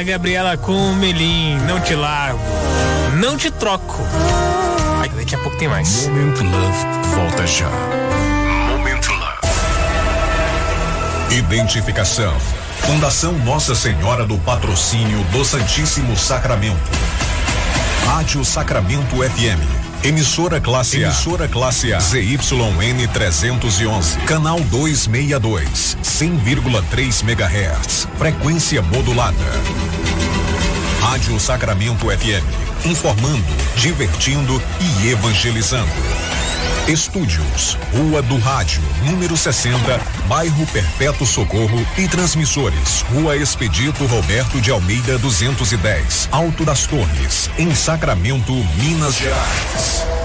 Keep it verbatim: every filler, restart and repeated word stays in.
Ana Gabriela com o Melim, não te largo, não te troco. Ai, daqui a pouco tem mais. Momento Love volta já. Momento Love. Identificação. Fundação Nossa Senhora do Patrocínio do Santíssimo Sacramento. Rádio Sacramento F M. Emissora classe A. Emissora classe A. Z Y N trezentos e onze. Canal duzentos e sessenta e dois. cem vírgula três megahertz. Frequência modulada. Rádio Sacramento F M. Informando, divertindo e evangelizando. Estúdios, Rua do Rádio, número sessenta, bairro Perpétuo Socorro, e transmissores, Rua Expedito Roberto de Almeida duzentos e dez, Alto das Torres, em Sacramento, Minas Gerais.